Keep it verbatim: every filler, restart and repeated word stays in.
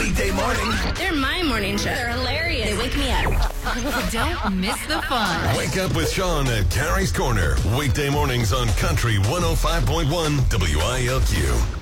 weekday morning. They're my morning show. They're hilarious. They wake me up. Don't miss the fun. Wake up with Sean at Carrie's Corner. Weekday mornings on Country one oh five point one W I L Q.